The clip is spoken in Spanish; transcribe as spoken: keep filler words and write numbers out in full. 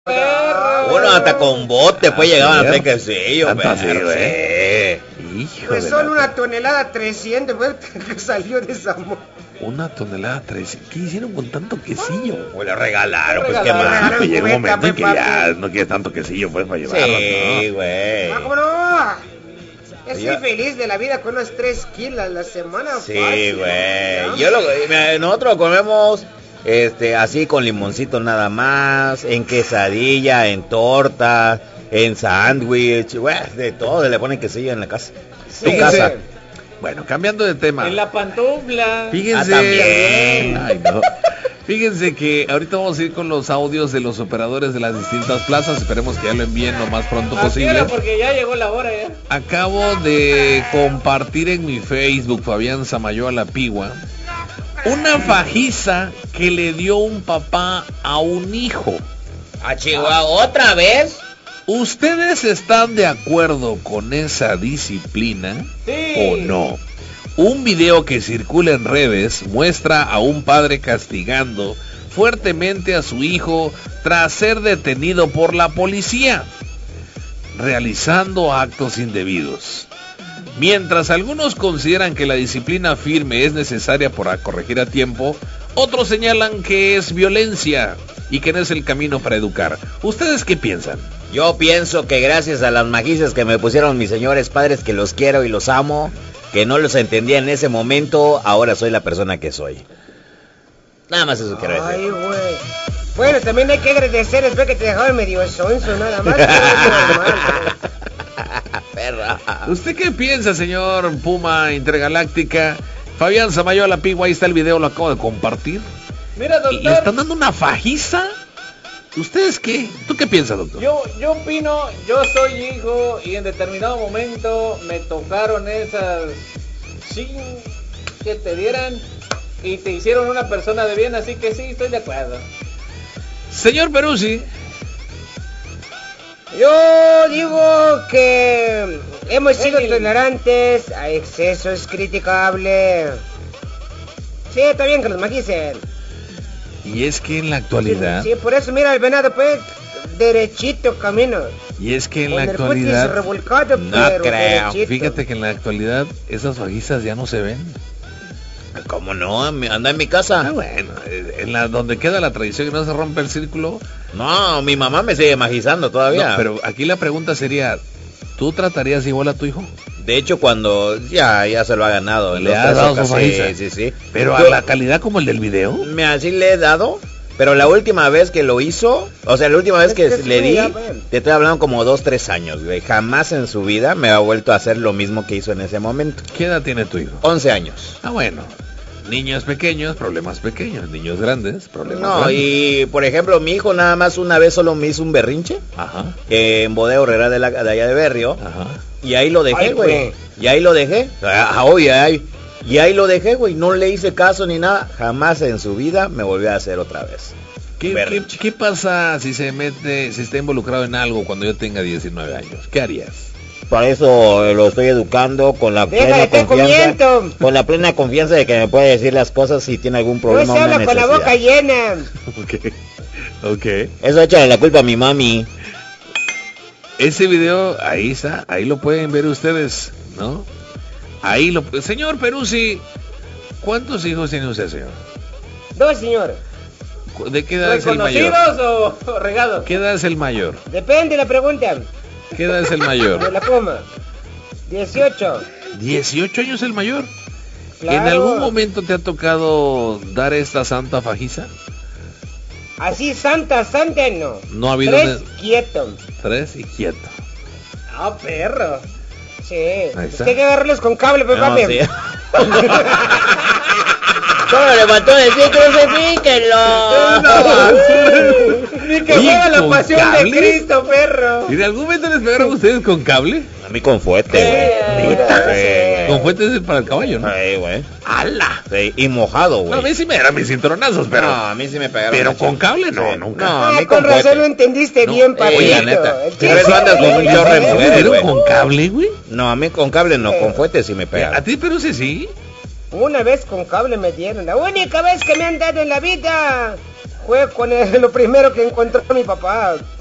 Perro. Uno hasta con bote pues llegaban a hacer quesillo, Tanto así, perro, güey. sí. Hijo Pues de son la- una tonelada trescientos, güey, que salió de esa mo- Una tonelada tres. ¿Qué hicieron con tanto quesillo? Pues le regalaron, pues Le qué regalaron. más. Pues llega un momento en que Papi. ya no quieres tanto quesillo pues para llevarlo, Sí, ¿no? güey. Ah, ¿cómo no? Yo soy Oye. feliz de la vida con unos tres kilos a la semana. Sí, fácil, güey. ¿no? Yo lo, mira, nosotros comemos este así con limoncito nada más, en quesadilla, en torta, en sándwich, güey, de todo, se le ponen quesillo en la casa. Sí, Tu casa. sí. Bueno, cambiando de tema. En la pantufla. Fíjense. Ah, también. Ay, no. Fíjense que ahorita vamos a ir con los audios de los operadores de las distintas plazas. Esperemos que ya lo envíen lo más pronto ¿A qué posible. hora? Porque ya llegó la hora ya. Acabo de compartir en mi Facebook, Fabián Samayoa La Pigua, una fajiza que le dio un papá a un hijo. A Chihuahua, ¿otra vez? ¿Ustedes están de acuerdo con esa disciplina Sí. o no? Un video que circula en redes muestra a un padre castigando fuertemente a su hijo tras ser detenido por la policía, realizando actos indebidos. Mientras algunos consideran que la disciplina firme es necesaria para corregir a tiempo, otros señalan que es violencia y que no es el camino para educar. ¿Ustedes qué piensan? Yo pienso que gracias a las magicias que me pusieron mis señores padres, que los quiero y los amo, que no los entendía en ese momento, ahora soy la persona que soy. Nada más eso quiero Ay, decir. güey. Bueno, también hay que agradecer, espero que te dejaron medio sonso, nada más. No, no, no. Perra. ¿Usted qué piensa, señor Puma Intergaláctica? Fabián Samayoa La Pigua, ahí está el video, lo acabo de compartir. Mira, ¿Y doctor. le están dando una fajiza? ¿Ustedes qué? ¿Tú qué piensas, doctor? Yo, yo opino, yo soy hijo y en determinado momento me tocaron esas sí que te dieran y te hicieron una persona de bien, así que sí, estoy de acuerdo. Señor Peruzzi. Yo digo que hemos sido Emil. tolerantes, a exceso es criticable. Sí, está bien que los magicen. Y es que en la actualidad, Sí, por eso mira el venado, pues, derechito camino. y es que en la Con el cutis actualidad, revolcado, No pero creo. derechito. fíjate que en la actualidad esas fajizas ya no se ven. ¿Cómo no? Anda en mi casa. Ah, bueno, eh, en la donde queda la tradición y no se rompe el círculo. No, mi mamá me sigue magizando todavía. No, pero aquí la pregunta sería, ¿tú tratarías igual a tu hijo? De hecho, cuando ya, ya se lo ha ganado. En ¿Le dos, has tres dado su ocasiones. fajiza? Sí, sí, sí. Pero a Yo- la calidad como el del video. Me así le he dado, pero la última vez que lo hizo, o sea, la última vez Es que que sí, le di, ya ven. te estoy hablando como dos, tres años, güey. Jamás en su vida me ha vuelto a hacer lo mismo que hizo en ese momento. ¿Qué edad tiene tu hijo? once años. Ah, bueno. Niños pequeños, problemas pequeños. Niños grandes, problemas No, grandes. y por ejemplo, mi hijo nada más una vez solo me hizo un berrinche Ajá, eh, en Bodega Herrera de, la, de allá de Berrio. ajá. Y ahí lo dejé, Ay, güey. güey. Y ahí lo dejé. Ah, oye, ay. Y ahí lo dejé, güey. No le hice caso ni nada. Jamás en su vida me volvió a hacer otra vez. ¿Qué, qué, Berrinche. qué pasa si se mete, si está involucrado en algo cuando yo tenga diecinueve años? ¿Qué harías? Para eso lo estoy educando con la Deja de plena estar confianza. comiendo. Con la plena confianza de que me puede decir las cosas si tiene algún No problema se o una habla con la necesidad. boca llena. Ok, ok. Eso échale la culpa a mi mami. Ese video, ahí está, ahí lo pueden ver ustedes, ¿no? Ahí lo... Señor Peruzzi, ¿cuántos hijos tiene usted, señor? Dos, señor. Cu- ¿De qué edad es el mayor? ¿Reconocidos o regados? ¿Qué edad es el mayor? Depende de la pregunta. ¿Qué edad es el De mayor? la poma. dieciocho. dieciocho años el mayor. Claro. ¿En algún momento te ha tocado dar esta santa fajiza? Así, santa, santa, no. No ha habido... Tres, ne- quieto. Tres y quieto. Ah, perro. Sí. Ahí Es está. que hay que agarrarlos con cable, pues, No, papi. sí. ¿Cómo le faltó decir crucifíquenlo? Ni que Oye, fuera la ¿con pasión cable? de Cristo, perro. ¿Y de algún momento les pegaron ustedes con cable? A mí con fuete, güey. Neta. Sí, Con fuentes para el caballo, ¿no? Sí, güey. ¡Hala! Sí, y mojado, No, a mí güey. sí me eran mis cinturonazos, pero... No, a mí sí me pegaron. pero macho. con cable no, Sí. nunca. No, a Ah, mí con con razón fuete. lo entendiste No, bien, eh, papito. la neta. El Por eso andas con un chiste- chorro de ¿Te mujeres, dieron güey. con cable, güey? No, a mí con cable no, con fuete sí me ¿A pegaron. ti, pero sí, sí? Una vez con cable me dieron. La única vez que me han dado en la vida. Fue con el- lo primero que encontró mi papá.